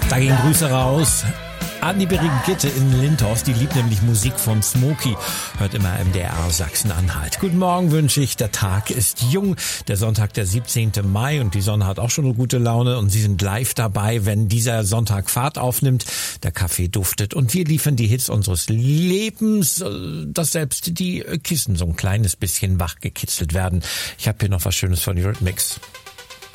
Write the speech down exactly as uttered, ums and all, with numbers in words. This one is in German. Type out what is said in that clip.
Da gehen Grüße raus an die Brigitte in Lindhorst, die liebt nämlich Musik von Smokey, hört immer M D R Sachsen-Anhalt. Guten Morgen wünsche ich, der Tag ist jung, der Sonntag, der siebzehnten Mai und die Sonne hat auch schon eine gute Laune und Sie sind live dabei, wenn dieser Sonntag Fahrt aufnimmt, der Kaffee duftet und wir liefern die Hits unseres Lebens, dass selbst die Kissen so ein kleines bisschen wach gekitzelt werden. Ich habe hier noch was Schönes von Eurythmics.